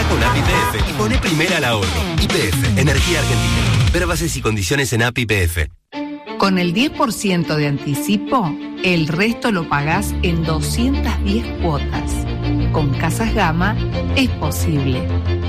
con API YPF y pone primera al ahorro. YPF, Energía Argentina. Ver bases y condiciones en API YPF. Con el 10% de anticipo, el resto lo pagás en 210 cuotas. Con Casas Gama es posible.